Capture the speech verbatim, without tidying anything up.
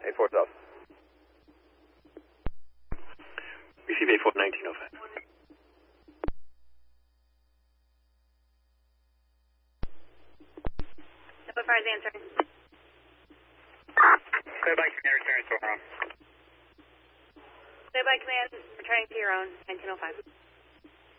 eight four South. Receive eight four, nineteen oh five. Number five is answering. Standby command returning to our own. Standby command returning to your own, nineteen oh five.